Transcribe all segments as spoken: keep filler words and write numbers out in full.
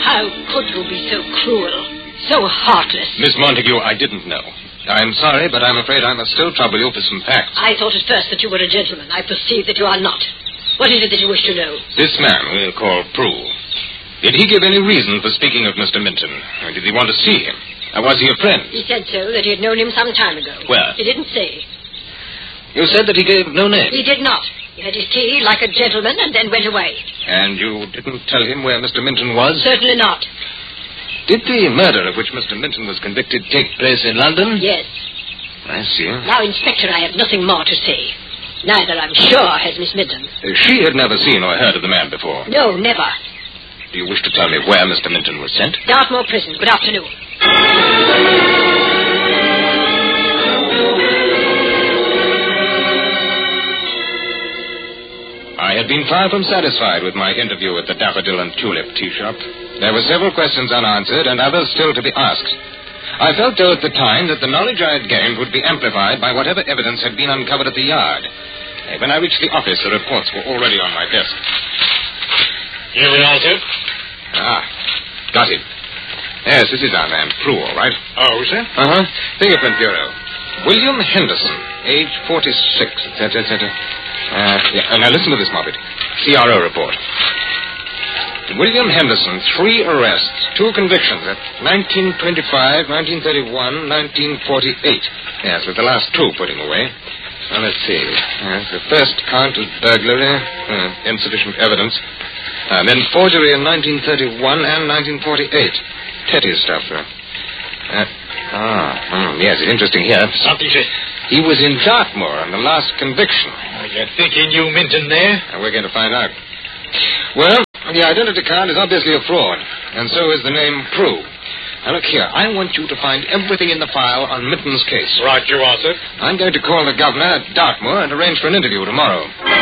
How could you be so cruel, so heartless? Miss Montague, I didn't know. I'm sorry, but I'm afraid I must still trouble you for some facts. I thought at first that you were a gentleman. I perceive that you are not. What is it that you wish to know? This man we'll call Prue. Did he give any reason for speaking of Mister Minton? Or did he want to see him? Or was he a friend? He said so, that he had known him some time ago. Where? He didn't say. You said that he gave no name. He did not. He had his tea like a gentleman and then went away. And you didn't tell him where Mister Minton was? Certainly not. Did the murder of which Mister Minton was convicted take place in London? Yes. I see. Now, Inspector, I have nothing more to say. Neither, I'm sure, has Miss Minton. Uh, she had never seen or heard of the man before. No, never. Do you wish to tell me where Mister Minton was sent? Dartmoor Prison. Good afternoon. I had been far from satisfied with my interview at the Daffodil and Tulip tea shop. There were several questions unanswered and others still to be asked. I felt, though, at the time that the knowledge I had gained would be amplified by whatever evidence had been uncovered at the yard. When I reached the office, the reports were already on my desk. Here we are, sir. Ah, got him. Yes, this is our man, Prue, all right. Oh, sir? Uh-huh. Fingerprint Bureau. William Henderson, age forty-six, et cetera, et cetera. Uh, yeah. uh, now listen to this, Moffat. C R O report. William Henderson, three arrests, two convictions at nineteen twenty-five, nineteen thirty-one, nineteen forty-eight. Yes, with the last two putting away. Now, let's see. Yes, the first count was burglary, uh, insufficient evidence. Uh, then forgery in nineteen thirty-one and nineteen forty-eight. Petty stuff, sir. Uh, ah, hmm, yes, it's interesting here. Something, sir. He was in Dartmoor on the last conviction. Oh, you think he knew Minton there? And we're going to find out. Well, the identity card is obviously a fraud, and so is the name Prue. Now, look here. I want you to find everything in the file on Minton's case. Right, you are, sir. I'm going to call the governor at Dartmoor and arrange for an interview tomorrow.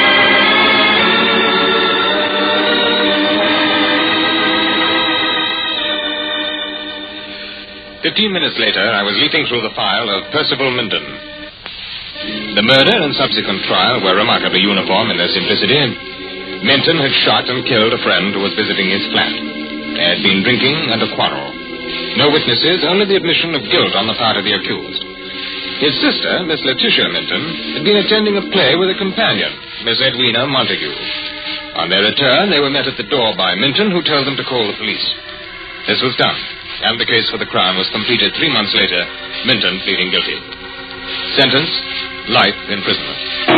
Fifteen minutes later, I was leafing through the file of Percival Minton. The murder and subsequent trial were remarkably uniform in their simplicity. Minton had shot and killed a friend who was visiting his flat. They had been drinking and a quarrel. No witnesses, only the admission of guilt on the part of the accused. His sister, Miss Letitia Minton, had been attending a play with a companion, Miss Edwina Montague. On their return, they were met at the door by Minton, who told them to call the police. This was done, and the case for the Crown was completed three months later, Minton pleading guilty. Sentence, life imprisonment.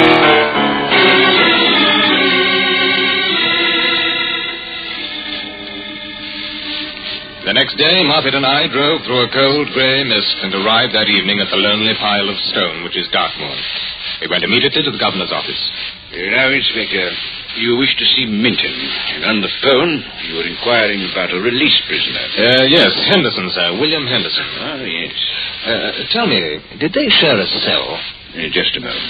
The next day, Moffat and I drove through a cold grey mist and arrived that evening at the lonely pile of stone, which is Dartmoor. We went immediately to the governor's office. Now, Inspector, you wish to see Minton, and on the phone you were inquiring about a released prisoner. Uh, yes, Henderson, sir. William Henderson. Oh, yes. Uh, tell me, did they share a cell? Uh, just a moment.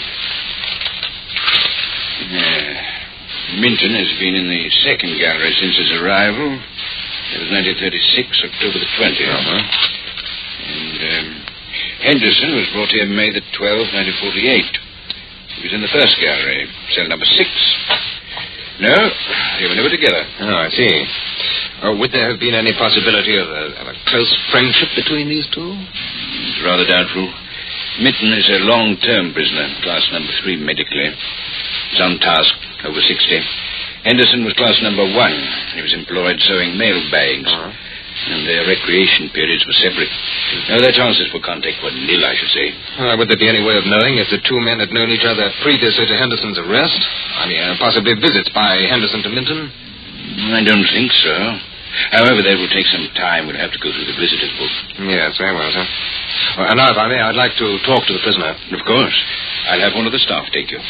Uh, Minton has been in the second gallery since his arrival. It was nineteen thirty-six, October the twentieth. Uh-huh. And um, Henderson was brought here May the twelfth, nineteen forty-eight. He was in the first gallery, cell number six. No, they were never together. Oh, I see. Oh, would there have been any possibility of a, of a close friendship between these two? It's rather doubtful. Minton is a long-term prisoner, class number three medically. He's on task, over sixty. Henderson was class number one. He was employed sewing mail bags. Uh-huh. And their recreation periods were separate. Now, their chances for contact were nil, I should say. Uh, would there be any way of knowing if the two men had known each other previously to Henderson's arrest? I mean, uh, possibly visits by Henderson to Minton? I don't think so. However, that will take some time. We'll have to go through the visitor's book. Yes, very well, sir. Well, and now, if I may, I'd like to talk to the prisoner. Of course. I'll have one of the staff take you.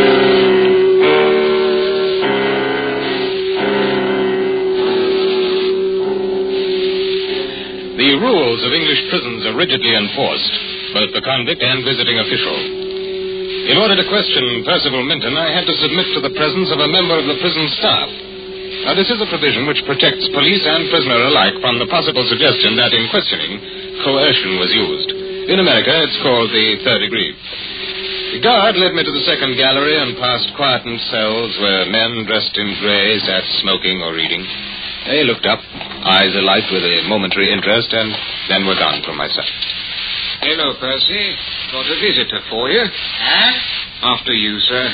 The rules of English prisons are rigidly enforced, both the convict and visiting official. In order to question Percival Minton, I had to submit to the presence of a member of the prison staff. Now, this is a provision which protects police and prisoner alike from the possible suggestion that in questioning, coercion was used. In America, it's called the third degree. The guard led me to the second gallery and past quiet cells where men dressed in grey sat smoking or reading. They looked up, eyes alight with a momentary interest, and then were gone from my sight. Hello, Percy. Got a visitor for you. Huh? After you, sir.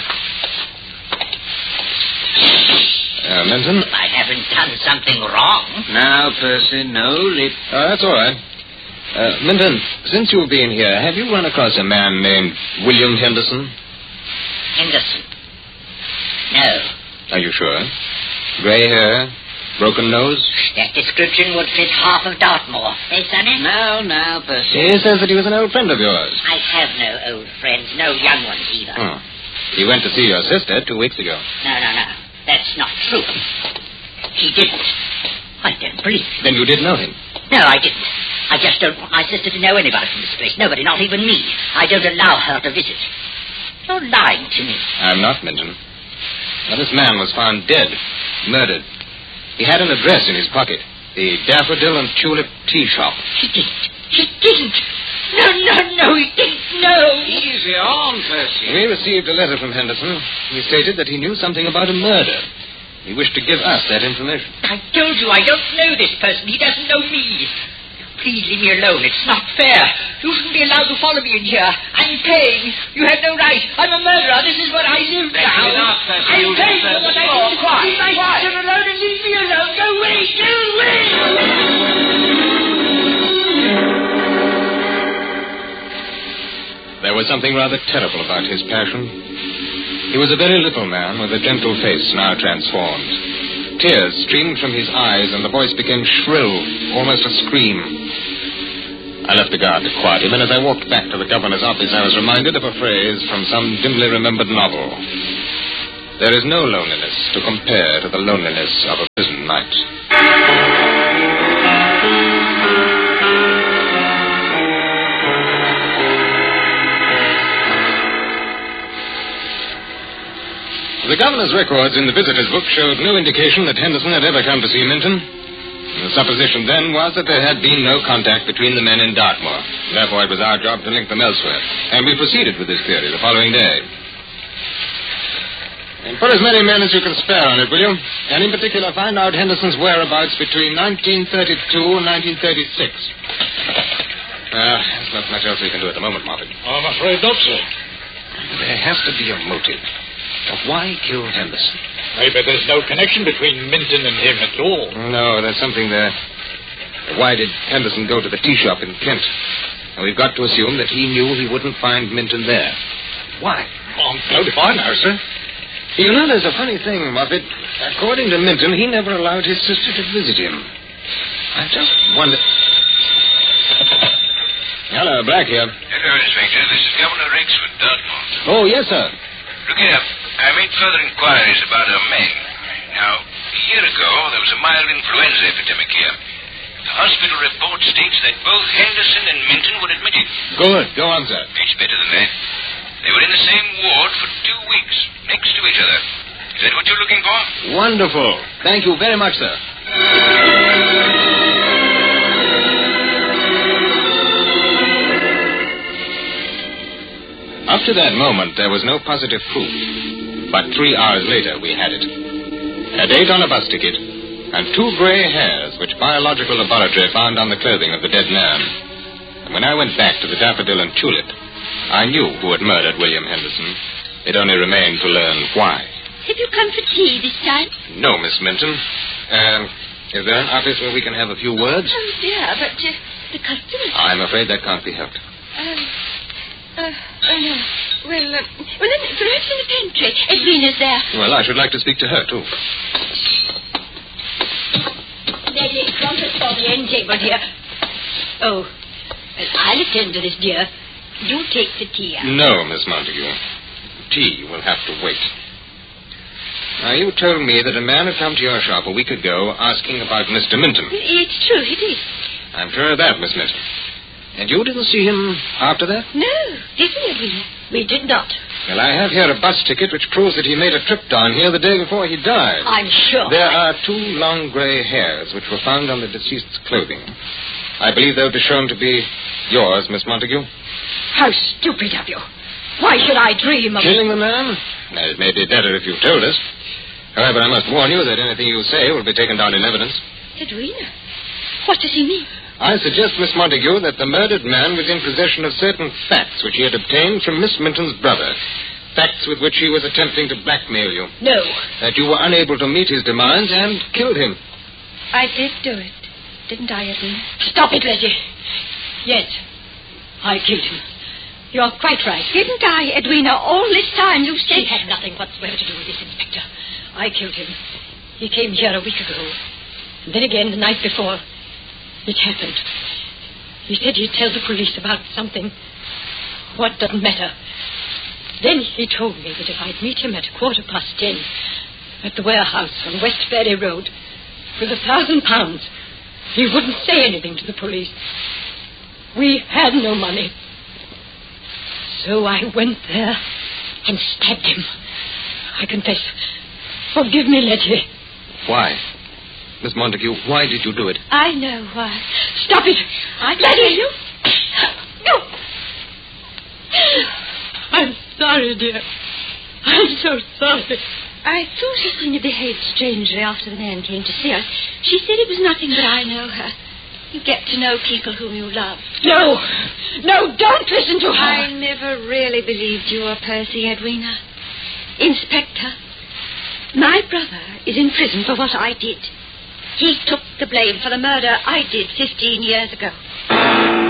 Uh, Minton? I haven't done something wrong. Now, Percy, no lip. Uh, that's all right. Uh, Minton, since you've been here, have you run across a man named William Henderson? Henderson? No. Are you sure? Grey hair, broken nose? That description would fit half of Dartmoor. Eh, Sonny? Now, now, Percy. He says that he was an old friend of yours. I have no old friends, no young ones either. Hmm. He went to see your sister two weeks ago. No, no, no. That's not true. He didn't. I don't believe it. Then you did know him? No, I didn't. I just don't want my sister to know anybody from this place. Nobody, not even me. I don't allow her to visit. You're lying to me. I'm not, Minton. Now, this man was found dead, murdered. He had an address in his pocket. The Daffodil and Tulip Tea Shop. He didn't. He didn't. No, no, no, he didn't. No. Easy on, Percy. We received a letter from Henderson. He stated that he knew something about a murder. He wished to give us that information. I told you I don't know this person. He doesn't know me. Please leave me alone. It's not fair. You shouldn't be allowed to follow me in here. I'm paying. You have no right. I'm a murderer. This is what I do now. enough, Percy. I'm You paying deserve for what to I go. do. Quiet, Leave my quiet. sister alone and leave me alone. Go away. Go away. There was something rather terrible about his passion. He was a very little man with a gentle face now transformed. Tears streamed from his eyes, and the voice became shrill, almost a scream. I left the guard to quiet him, and as I walked back to the governor's office, I was reminded of a phrase from some dimly remembered novel. There is no loneliness to compare to the loneliness of a prison night. The governor's records in the visitor's book showed no indication that Henderson had ever come to see Minton. The supposition then was that there had been no contact between the men in Dartmoor. Therefore, it was our job to link them elsewhere. And we proceeded with this theory the following day. And put as many men as you can spare on it, will you? And in particular, find out Henderson's whereabouts between nineteen thirty-two and nineteen thirty-six. Well, there's not much else we can do at the moment, Moffat. I'm afraid not, sir. There has to be a motive. Of why kill Henderson? Maybe there's no connection between Minton and him at all. No, there's something there. Why did Henderson go to the tea shop in Kent? And we've got to assume that he knew he wouldn't find Minton there. Why? Oh, I'm blowed if I know, sir. You know, there's a funny thing, Moffat. According to Minton, he never allowed his sister to visit him. I just wonder... Hello, Black here. Hello, Inspector. This is Governor Rexford, Dartmoor. Oh, yes, sir. Look here. I made further inquiries about our men. Now, a year ago, there was a mild influenza epidemic here. The hospital report states that both Henderson and Minton were admitted. Good. Go on, sir. It's better than that. They were in the same ward for two weeks, next to each other. Is that what you're looking for? Wonderful. Thank you very much, sir. Up to that moment, there was no positive proof. But three hours later, we had it. A date on a bus ticket, and two gray hairs which biological laboratory found on the clothing of the dead man. And when I went back to the Daffodil and Tulip, I knew who had murdered William Henderson. It only remained to learn why. Have you come for tea this time? No, Miss Minton. Um, is there an office where we can have a few words? Oh, dear, but uh, the customers... I'm afraid that can't be helped. Um, uh, oh, no. Well, uh, well, then, perhaps in the pantry. Edwina's there. Well, I should like to speak to her, too. There's a trumpet for the end table, dear. Oh, well, I'll attend to this, dear. Do take the tea out. No, Miss Montague. Tea will have to wait. Now, you told me that a man had come to your shop a week ago asking about Mister Minton. It's true, it is. I'm sure of that, Miss Minton. And you didn't see him after that? No, didn't Edwina? We did not. Well, I have here a bus ticket which proves that he made a trip down here the day before he died. I'm sure. There are two long gray hairs which were found on the deceased's clothing. I believe they'll be shown to be yours, Miss Montague. How stupid of you. Why should I dream of... Killing the man? Well, it may be better if you told us. However, I must warn you that anything you say will be taken down in evidence. Edwina, what does he mean? I suggest, Miss Montague, that the murdered man was in possession of certain facts which he had obtained from Miss Minton's brother. Facts with which he was attempting to blackmail you. No. That you were unable to meet his demands and killed him. I did do it, didn't I, Edwina? Stop it, Letty. Yes, I killed him. You're quite right. Didn't I, Edwina? All this time you She said... had nothing whatsoever to do with this, Inspector. I killed him. He came here a week ago. And then again the night before. It happened. He said he'd tell the police about something. What doesn't matter. Then he told me that if I'd meet him at a quarter past ten at the warehouse on West Ferry Road with a thousand pounds, he wouldn't say anything to the police. We had no money. So I went there and stabbed him. I confess. Forgive me, Letty. Why? Miss Montague, why did you do it? I know why. Stop it! I can Letty! tell you. No! I'm sorry, dear. I'm so sorry. I thought Edwina behaved strangely after the man came to see us. She said it was nothing, but I know her. You get to know people whom you love. No! No, don't listen to her! I never really believed you were Percy, Edwina. Inspector, my brother is in prison for what I did. He took the blame for the murder I did fifteen years ago.